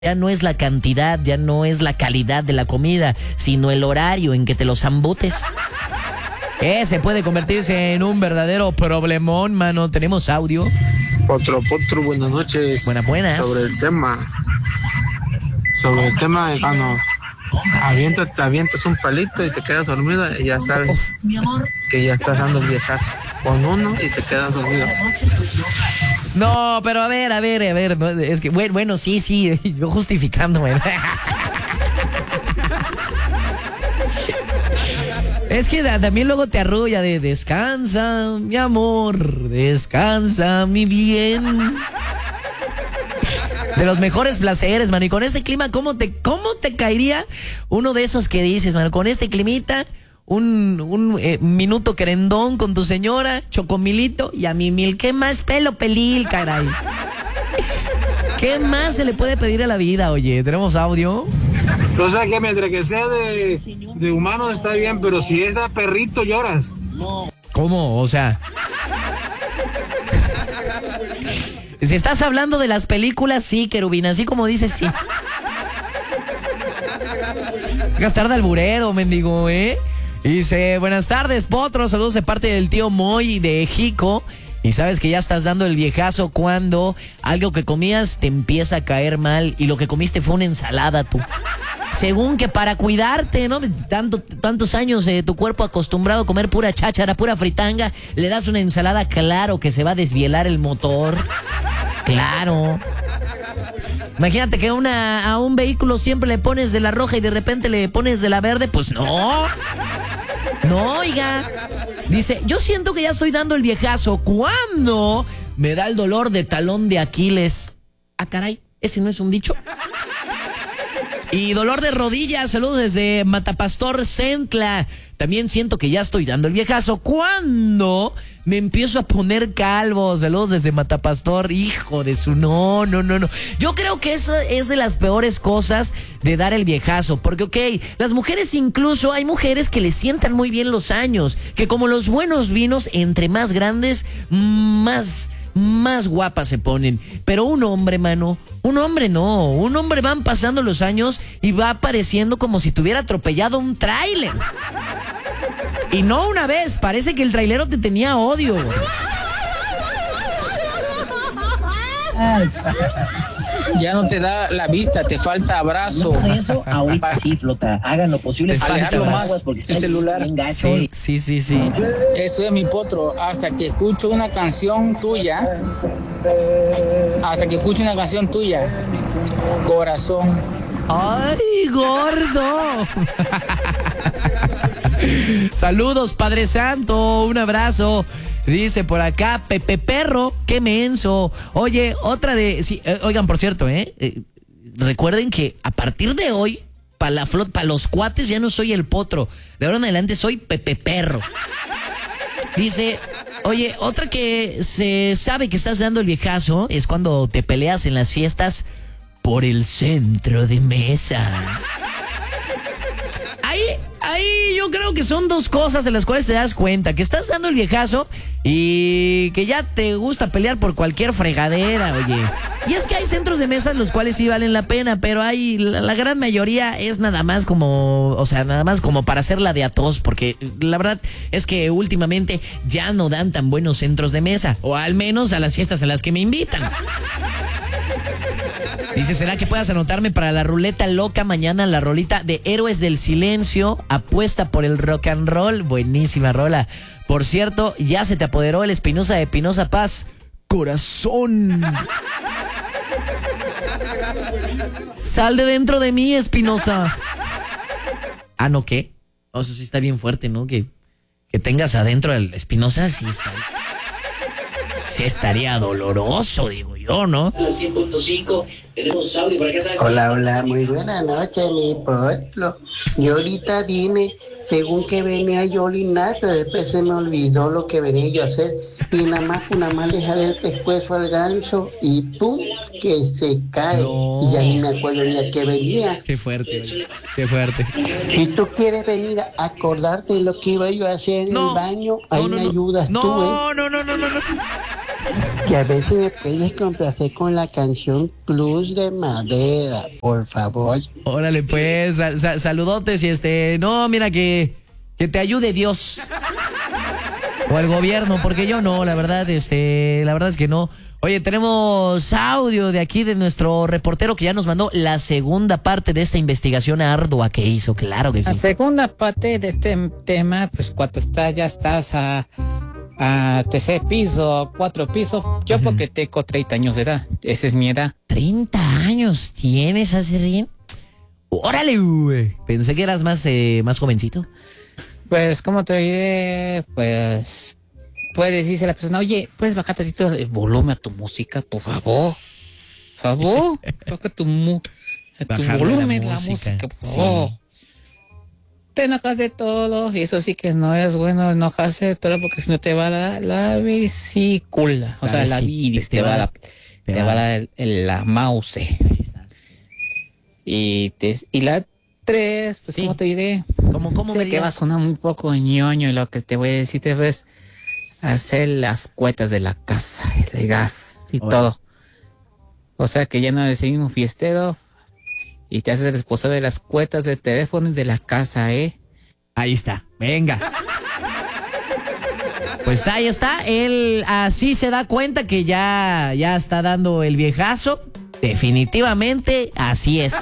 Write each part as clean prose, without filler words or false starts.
Ya no es la cantidad, ya no es la calidad de la comida, sino el horario en que te los embutes. Ese puede convertirse en un verdadero problemón, mano. ¿Tenemos audio? Potro, buenas noches. Buenas. Sobre el tema, hermano, te avientas un palito y te quedas dormido y ya sabes que ya estás dando el viejazo. Con uno y te quedas dormido. No, pero a ver, no, es que, bueno, sí, yo justificándome. Es que también luego te arrulla de descansa, mi amor, descansa, mi bien. De los mejores placeres, mano. Y con este clima, ¿cómo te caería uno de esos que dices, mano? Con este climita, un minuto querendón con tu señora, chocomilito y a mi mil. ¿Qué más pelil, caray? ¿Qué más se le puede pedir a la vida, oye? ¿Tenemos audio? O sea que mientras que sea de humano está bien, pero si es de perrito lloras. ¿Cómo? O sea... Si estás hablando de las películas, sí, querubín, así como dices, sí. Gastar de alburero, mendigo, ¿eh? Dice, buenas tardes, Potro, saludos de parte del tío Moy de Jico. Y sabes que ya estás dando el viejazo cuando algo que comías te empieza a caer mal y lo que comiste fue una ensalada, tú. Según que para cuidarte, ¿no? Tantos años tu cuerpo acostumbrado a comer pura cháchara, pura fritanga, le das una ensalada, claro que se va a desvielar el motor. Claro. Imagínate que a un vehículo siempre le pones de la roja y de repente le pones de la verde, pues no. No, oiga. Dice, yo siento que ya estoy dando el viejazo cuando me da el dolor de talón de Aquiles. Ah, caray, ¿ese no es un dicho? Y dolor de rodillas, saludos desde Matapastor, Centla. También siento que ya estoy dando el viejazo cuando me empiezo a poner calvo. Saludos desde Matapastor, hijo de su... No. Yo creo que eso es de las peores cosas de dar el viejazo. Porque, ok, las mujeres incluso, hay mujeres que les sientan muy bien los años. Que como los buenos vinos, entre más grandes, más guapas se ponen. Pero un hombre, mano, un hombre no. Un hombre van pasando los años y va apareciendo como si tuviera atropellado un tráiler. Y no una vez, parece que el trailero te tenía odio. Ya no te da la vista, te falta abrazo. No, eso ahorita sí, Flota. Hagan lo posible para alejarlo más porque el celular. Sí. Eso es mi Potro. Hasta que escucho una canción tuya. Corazón. ¡Ay, gordo! Saludos, Padre Santo, un abrazo. Dice por acá, Pepe Perro, qué menso. Oye, otra de... Sí, oigan, por cierto, recuerden que a partir de hoy, para los cuates ya no soy el Potro. De ahora en adelante soy Pepe Perro. Dice, oye, otra que se sabe que estás dando el viejazo es cuando te peleas en las fiestas por el centro de mesa. Ahí yo creo que son dos cosas en las cuales te das cuenta, que estás dando el viejazo y que ya te gusta pelear por cualquier fregadera, oye. Y es que hay centros de mesa los cuales sí valen la pena, pero hay la gran mayoría es nada más como para hacerla de a tos, porque la verdad es que últimamente ya no dan tan buenos centros de mesa, o al menos a las fiestas a las que me invitan. Dice, ¿será que puedas anotarme para la ruleta loca mañana la rolita de Héroes del Silencio? Apuesta por el rock and roll. Buenísima rola. Por cierto, ya se te apoderó el Espinosa de Pinoza Paz. Corazón. Sal de dentro de mí, Espinosa. Ah, ¿no qué? Eso sí está bien fuerte, ¿no? Que tengas adentro al Espinosa, sí está... Sí estaría doloroso, digo yo, ¿no? 100.5, tenemos audio por acá, ¿sabes? Hola, muy buena noche, mi Potro. Yo ahorita vine, según que venía yo a orinar, pero después se me olvidó lo que venía yo a hacer. Y nada más le jalé el pescuezo al ganso y ¡pum! Que se cae. No. Y ya ni me acuerdo ni a qué venía. Qué fuerte, qué fuerte. Si tú quieres venir a acordarte de lo que iba yo a hacer en el baño, ahí me ayudas tú, No. Que a veces me puedes complacer con la canción Cruz de Madera, por favor. Órale, pues, saludotes y no, mira que te ayude Dios. O el gobierno, porque yo no, la verdad es que no. Oye, tenemos audio de aquí de nuestro reportero que ya nos mandó la segunda parte de esta investigación ardua que hizo, claro que sí. La segunda parte de este tema, pues cuando ya estás a tercer piso, 4 pisos, yo porque tengo 30 años de edad, esa es mi edad. 30 años tienes, Acerrín. Órale, güey. Pensé que eras más jovencito. Pues, ¿cómo te diré? Pues, puede decirse a la persona, oye, ¿puedes bajar tantito el volumen a tu música, por favor? Baja tu volumen la música, por favor. Sí. Te enojas de todo, y eso sí que no es bueno enojarse de todo, porque si no te va a dar la vesícula, o sea, la bilis, te va a dar la mouse. Y la 3, pues, sí. ¿Cómo te diré? ¿Cómo sé que va a sonar un poco ñoño, y lo que te voy a decir te ves hacer las cuentas de la casa, de gas y todo. O sea que ya no eres un fiestero y te haces responsable de las cuentas de teléfonos de la casa, ¿eh? Ahí está, venga. Pues ahí está, él así se da cuenta que ya está dando el viejazo. Definitivamente, así es.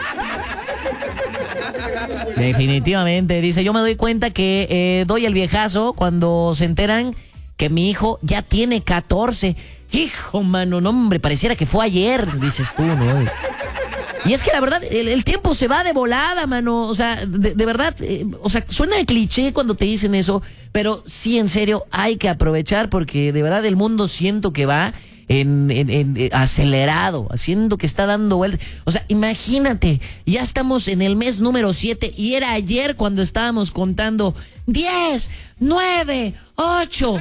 Definitivamente, dice, yo me doy cuenta que doy el viejazo cuando se enteran que mi hijo ya tiene 14. Hijo, mano, no, hombre, pareciera que fue ayer, dices tú, ¿no? Y es que la verdad, el tiempo se va de volada, mano. O sea, de verdad, o sea, suena de cliché cuando te dicen eso, pero sí, en serio, hay que aprovechar porque de verdad el mundo siento que va en acelerado, haciendo que está dando vueltas. O sea, imagínate, ya estamos en el mes número 7 y era ayer cuando estábamos contando 10, 9, 8.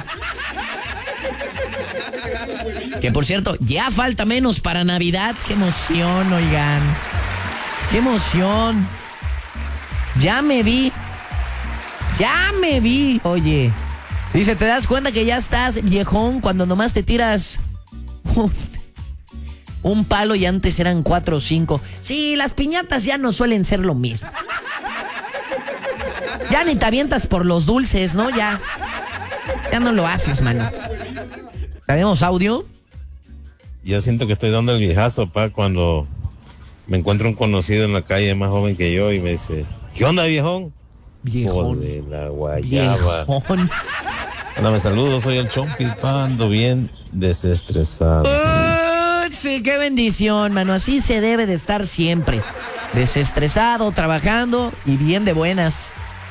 Que por cierto, ya falta menos para Navidad. Qué emoción, oigan. Qué emoción. Ya me vi. Oye, dice, ¿te das cuenta que ya estás viejón cuando nomás te tiras un palo y antes eran 4 o 5? Sí, las piñatas ya no suelen ser lo mismo. Ya ni te avientas por los dulces, ¿no? Ya no lo haces, mano. ¿Tenemos audio? Ya siento que estoy dando el viejazo, cuando me encuentro un conocido en la calle más joven que yo y me dice, ¿qué onda, viejón? Viejón. De la guayaba. Viejón. Hola, saludos, soy el Chompi, ando bien desestresado. Sí, qué bendición, mano. Así se debe de estar siempre. Desestresado, trabajando y bien de buenas.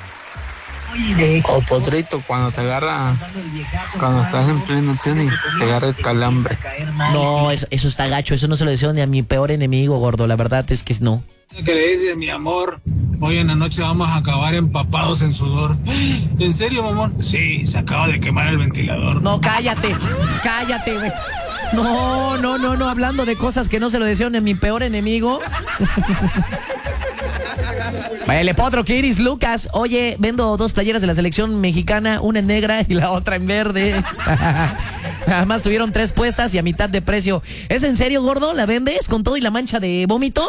O potrito, cuando te agarra, cuando estás en plena acción y te agarra el calambre. No, eso está gacho, eso no se lo deseo ni a mi peor enemigo, gordo, la verdad es que no. Que le dices, mi amor, hoy en la noche vamos a acabar empapados en sudor. ¿En serio, mi amor? Sí, se acaba de quemar el ventilador. No, cállate, güey. No, hablando de cosas que no se lo deseo ni a mi peor enemigo. Vaya, Potro, que Iris Lucas. Oye, vendo 2 playeras de la selección mexicana, una en negra y la otra en verde. Además tuvieron 3 puestas y a mitad de precio. ¿Es en serio, gordo? ¿La vendes con todo y la mancha de vómito?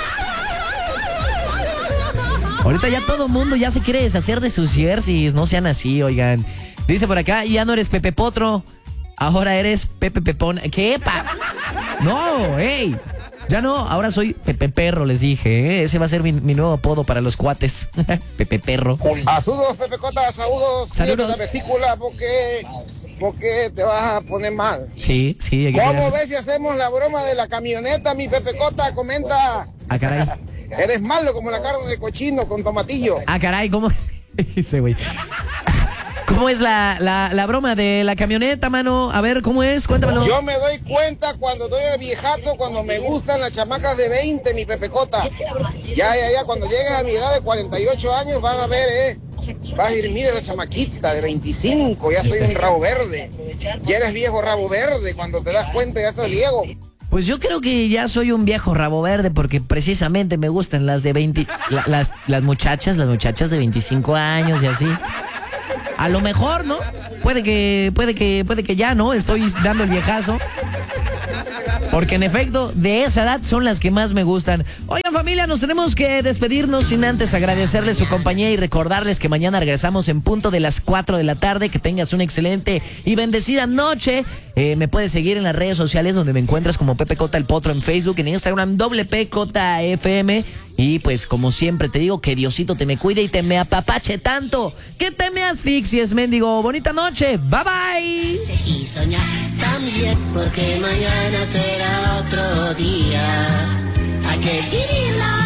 Ahorita ya todo mundo ya se quiere deshacer de sus jerseys. No sean así, oigan. Dice por acá, ya no eres Pepe Potro, ahora eres Pepe Pepón. ¿Qué, No, hey. Ya no, ahora soy Pepe Perro, les dije, ¿eh? Ese va a ser mi nuevo apodo para los cuates. Pepe Perro. Saludos, Pepe Cota, saludos. Cuídate la vesícula porque te vas a poner mal. Sí. ¿Cómo ves si hacemos la broma de la camioneta, mi Pepe Cota? Comenta. Ah, caray. Eres malo como la carne de cochino con tomatillo. Ah, caray, ¿cómo? Ese güey. ¿Cómo es la broma de la camioneta, mano? A ver, ¿cómo es? Cuéntamelo. Yo me doy cuenta cuando doy el viejazo, cuando me gustan las chamacas de 20, mi Pepecota. Ya, cuando llegues a mi edad de 48 años van a ver, vas a ir, mira la chamaquita de 25, ya soy un rabo verde. Ya eres viejo rabo verde, cuando te das cuenta ya estás viejo. Pues yo creo que ya soy un viejo rabo verde porque precisamente me gustan las de 20, las muchachas de 25 años y así. a lo mejor, ¿no? Puede que ya, ¿no? Estoy dando el viejazo. Porque en efecto, de esa edad son las que más me gustan. Oigan, familia, nos tenemos que despedirnos sin antes agradecerles su compañía y recordarles que mañana regresamos en punto de las 4 de la tarde. Que tengas una excelente y bendecida noche. Me puedes seguir en las redes sociales donde me encuentras como Pepe Cota el Potro en Facebook, en Instagram PPCotaFM. Y pues como siempre te digo, que Diosito te me cuide y te me apapache tanto que te me asfixies, mendigo. Bonita noche, bye bye. Y soñar también, porque mañana será otro día. Hay que vivirla.